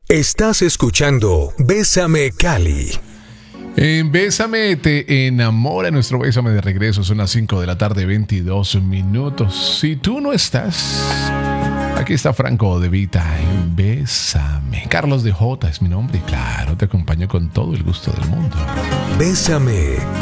Estás escuchando Bésame Cali. En Bésame te enamora. Nuestro Bésame de regreso son las 5 de la tarde, 22 minutos. Si tú no estás, aquí está Franco De Vita en Bésame. Carlos de J es mi nombre y claro, te acompaño con todo el gusto del mundo. Bésame